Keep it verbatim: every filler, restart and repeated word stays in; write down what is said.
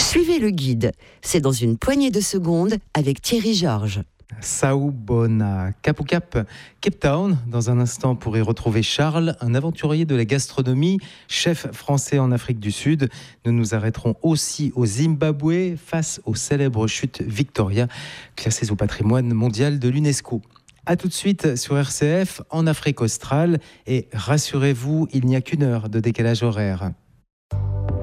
Suivez le guide. C'est dans une poignée de secondes avec Thierry Georges. Sao Bona, Cap au Cap, Cape Town. Dans un instant, pour y retrouver Charles, un aventurier de la gastronomie, chef français en Afrique du Sud. Nous nous arrêterons aussi au Zimbabwe face aux célèbres chutes Victoria, classées au patrimoine mondial de l'UNESCO. A tout de suite sur R C F, en Afrique australe. Et rassurez-vous, il n'y a qu'une heure de décalage horaire.